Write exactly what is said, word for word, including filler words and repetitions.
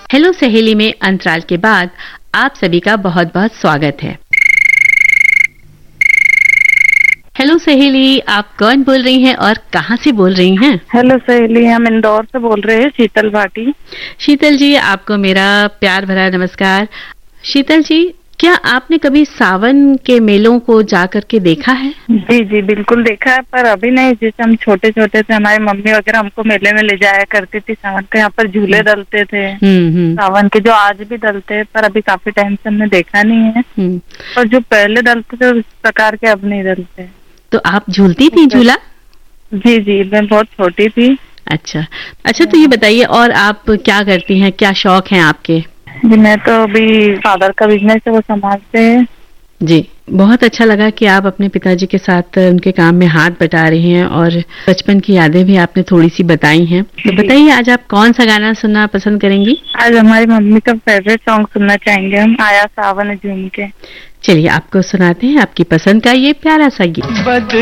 Hello सहेली में अंतराल के बाद आप सभी का बहुत बहुत स्वागत है। हेलो सहेली, आप कौन बोल रही हैं और कहाँ से बोल रही हैं? हेलो सहेली, हम इंदौर से बोल रहे हैं, शीतल भाटी। शीतल जी, आपको मेरा प्यार भरा नमस्कार। शीतल जी, क्या आपने कभी सावन के मेलों को जा करके देखा है? जी जी बिल्कुल देखा है, पर अभी नहीं। जैसे हम छोटे छोटे थे, हमारी मम्मी वगैरह हमको मेले में ले जाया करती थी। सावन के यहाँ पर झूले डलते थे, सावन के, जो आज भी डलते हैं, पर अभी काफी टाइम से हमने देखा नहीं है। और जो पहले डलते थे उस प्रकार के अब नहीं डलते। तो आप झूलती थी झूला? जी जी, मैं बहुत छोटी थी। अच्छा अच्छा, तो ये बताइए, और आप क्या करती हैं, क्या शौक हैं आपके? जी, मैं तो अभी फादर का बिजनेस है, वो संभालते हैं। जी, बहुत अच्छा लगा कि आप अपने पिताजी के साथ उनके काम में हाथ बटा रही हैं और बचपन की यादें भी आपने थोड़ी सी बताई हैं। तो बताइए, आज आप कौन सा गाना सुनना पसंद करेंगी? आज हमारी मम्मी का फेवरेट सॉन्ग सुनना चाहेंगे हम, आया सावन झूम के। चलिए, आपको सुनाते हैं आपकी पसंद का ये प्यारा सा गीत।